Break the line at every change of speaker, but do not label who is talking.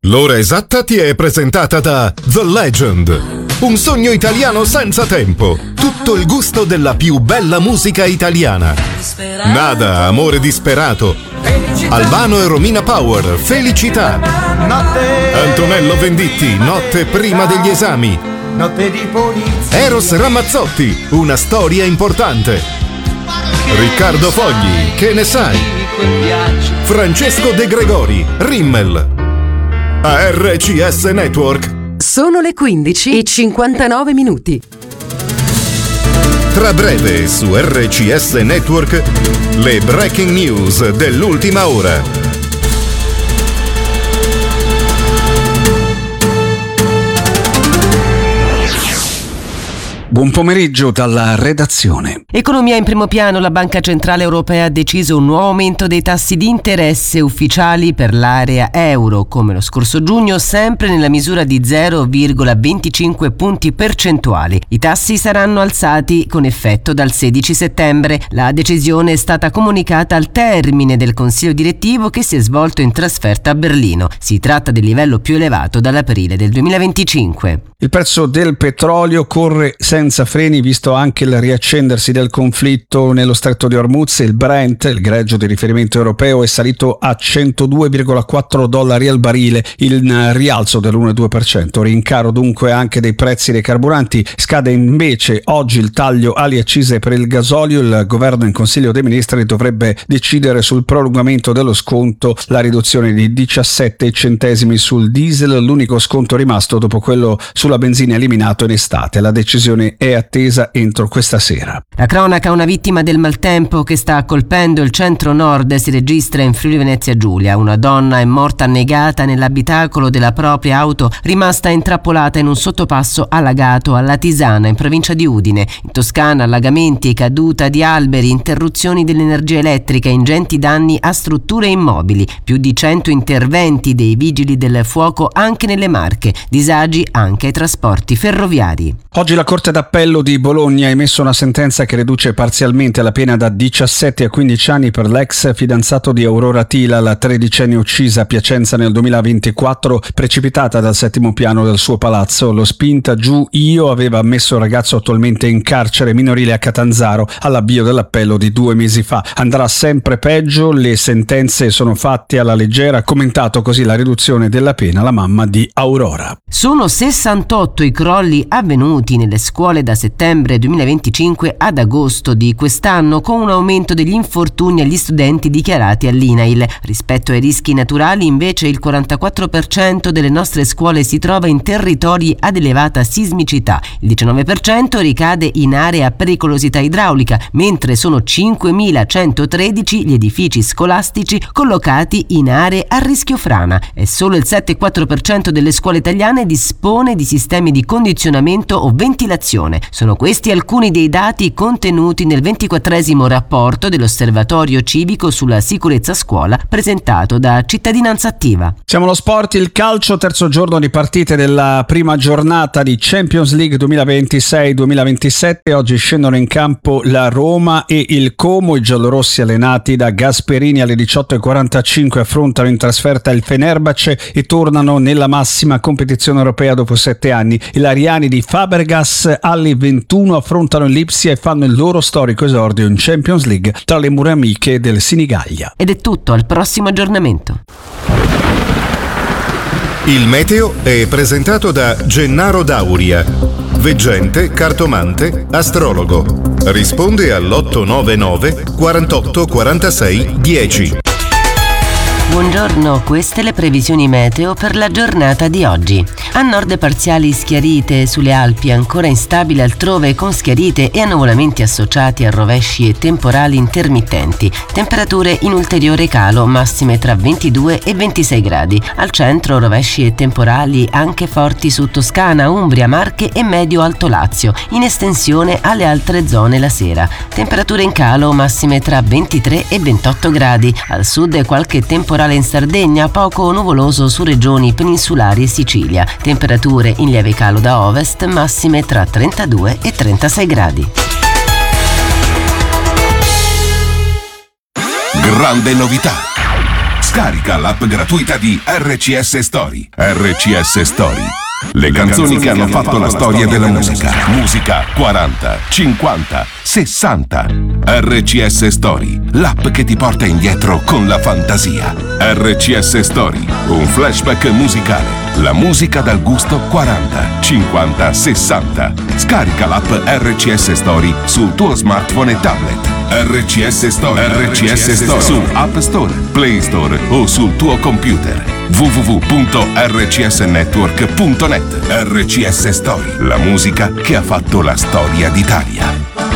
L'ora esatta ti è presentata da The Legend, un sogno italiano senza tempo, tutto il gusto della più bella musica italiana. Nada, amore disperato, Albano e Romina Power, Felicità, Antonello Venditti, Notte prima degli esami, Eros Ramazzotti, Una storia importante, Riccardo Fogli, Che ne sai, Francesco De Gregori, Rimmel. A RCS Network
sono le 15:59.
Tra breve su RCS Network le breaking news dell'ultima ora.
Buon pomeriggio dalla redazione.
Economia in primo piano. La Banca Centrale Europea ha deciso un nuovo aumento dei tassi di interesse ufficiali per l'area euro, come lo scorso giugno, sempre nella misura di 0,25 punti percentuali. I tassi saranno alzati con effetto dal 16 settembre. La decisione è stata comunicata al termine del Consiglio direttivo che si è svolto in trasferta a Berlino. Si tratta del livello più elevato dall'aprile del 2025.
Il prezzo del petrolio corre senza freni, visto anche il riaccendersi del conflitto nello stretto di Hormuz. Il Brent, il greggio di riferimento europeo, è salito a $102,4 al barile, il rialzo dell'1,2%. Rincaro dunque anche dei prezzi dei carburanti. Scade invece oggi il taglio alle accise per il gasolio. Il governo in Consiglio dei Ministri dovrebbe decidere sul prolungamento dello sconto, la riduzione di 17 centesimi sul diesel, l'unico sconto rimasto dopo quello sulla benzina eliminato in estate. La decisione è attesa entro questa sera.
La cronaca: una vittima del maltempo che sta colpendo il centro-nord si registra in Friuli Venezia Giulia. Una donna è morta annegata nell'abitacolo della propria auto, rimasta intrappolata in un sottopasso allagato a Latisana, in provincia di Udine. In Toscana allagamenti, caduta di alberi, interruzioni dell'energia elettrica, ingenti danni a strutture immobili, più di 100 interventi dei vigili del fuoco anche nelle Marche, disagi anche ai trasporti ferroviari.
Oggi la Corte d'Appello di Bologna ha emesso una sentenza che riduce parzialmente la pena da 17 a 15 anni per l'ex fidanzato di Aurora Tila, la tredicenne uccisa a Piacenza nel 2024, precipitata dal settimo piano del suo palazzo. Lo spinta giù io aveva ammesso il ragazzo attualmente in carcere minorile a Catanzaro all'avvio dell'appello di 2 mesi fa. Andrà sempre peggio, le sentenze sono fatte alla leggera, ha commentato così la riduzione della pena la mamma di Aurora.
Sono 68 i crolli avvenuti nelle scuole da settembre 2025 ad agosto di quest'anno, con un aumento degli infortuni agli studenti dichiarati all'INAIL. Rispetto ai rischi naturali, invece, il 44% delle nostre scuole si trova in territori ad elevata sismicità, il 19% ricade in aree a pericolosità idraulica, mentre sono 5.113 gli edifici scolastici collocati in aree a rischio frana e solo il 7,4% delle scuole italiane dispone di sistemi di condizionamento o ventilazione. Sono questi alcuni dei dati contenuti nel 24esimo rapporto dell'Osservatorio Civico sulla sicurezza a scuola presentato da Cittadinanza Attiva.
Siamo allo sport, il calcio, terzo giorno di partite della prima giornata di Champions League 2026-2027. Oggi scendono in campo la Roma e il Como. I giallorossi allenati da Gasperini alle 18:45 affrontano in trasferta il Fenerbahce e tornano nella massima competizione europea dopo 7 anni. I lariani di Fabregas alle 21 affrontano il Lipsia e fanno il loro storico esordio in Champions League tra le mura amiche del Sinigaglia.
Ed è tutto, al prossimo aggiornamento.
Il meteo è presentato da Gennaro Dauria, veggente, cartomante, astrologo. Risponde all'899 48 46 10.
Buongiorno, queste le previsioni meteo per la giornata di oggi. A nord parziali schiarite sulle Alpi, ancora instabile altrove con schiarite e annuvolamenti associati a rovesci e temporali intermittenti. Temperature in ulteriore calo, massime tra 22 e 26 gradi. Al centro rovesci e temporali anche forti su Toscana, Umbria, Marche e Medio-Alto Lazio, in estensione alle altre zone la sera. Temperature in calo, massime tra 23 e 28 gradi. Al sud qualche temporale in Sardegna, poco nuvoloso su regioni peninsulari e Sicilia. Temperature in lieve calo da ovest, massime tra 32 e 36 gradi.
Grande novità! Scarica l'app gratuita di RCS Story. RCS Story. Le canzoni che hanno fatto la storia della musica. Musica 40, 50, 60. RCS Story, l'app che ti porta indietro con la fantasia. RCS Story, un flashback musicale. La musica dal gusto 40, 50, 60. Scarica l'app RCS Story sul tuo smartphone e tablet. RCS Story. RCS Story su App Store, Play Store o sul tuo computer. www.rcsnetwork.net. RCS Story, la musica che ha fatto la storia d'Italia.